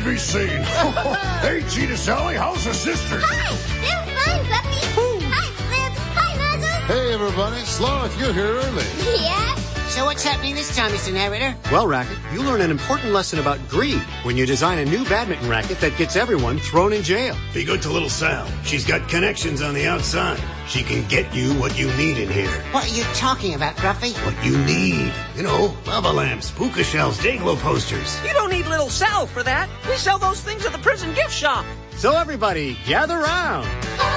be seen. Hey, Cheetah Sally, how's the sisters? Hi, they're fine, Guppy. Hi, Flip. Hi, Nuzzle. Hey, everybody. Sloth, you're here early. Yeah? So what's happening this time, Mr. Narrator? Well, Racket, you learn an important lesson about greed when you design a new badminton racket that gets everyone thrown in jail. Be good to little Sal. She's got connections on the outside. She can get you what you need in here. What are you talking about, Gruffy? What you need. You know, lava lamps, puka shells, Dayglow posters. You don't need little Sal for that. We sell those things at the prison gift shop. So everybody, gather round.